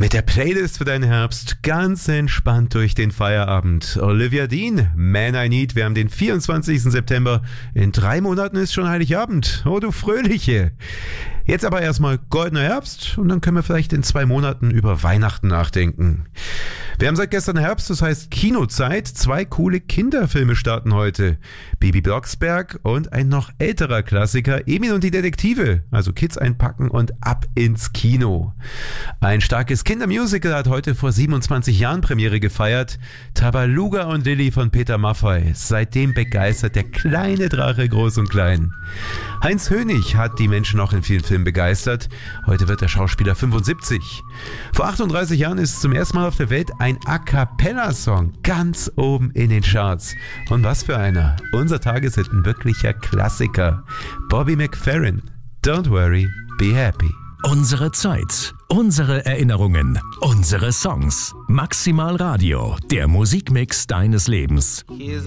Mit der Playlist für deinen Herbst ganz entspannt durch den Feierabend. Olivia Dean, Man I Need. Wir haben den 24. September. In 3 Monaten ist schon Heiligabend. Oh, du Fröhliche. Jetzt aber erstmal goldener Herbst und dann können wir vielleicht in 2 Monaten über Weihnachten nachdenken. Wir haben seit gestern Herbst, das heißt Kinozeit. 2 coole Kinderfilme starten heute. Bibi Blocksberg und ein noch älterer Klassiker, Emil und die Detektive. Also Kids einpacken und ab ins Kino. Ein starkes Kindermusical hat heute vor 27 Jahren Premiere gefeiert. Tabaluga und Lilli von Peter Maffay. Seitdem begeistert der kleine Drache groß und klein. Heinz Hönig hat die Menschen auch in vielen Filmen begeistert. Heute wird der Schauspieler 75. Vor 38 Jahren ist zum ersten Mal auf der Welt ein A-Cappella-Song ganz oben in den Charts. Und was für einer. Unser Tageshit, ein wirklicher Klassiker. Bobby McFerrin, Don't Worry, Be Happy. Unsere Zeit, unsere Erinnerungen, unsere Songs. Maximal Radio, der Musikmix deines Lebens.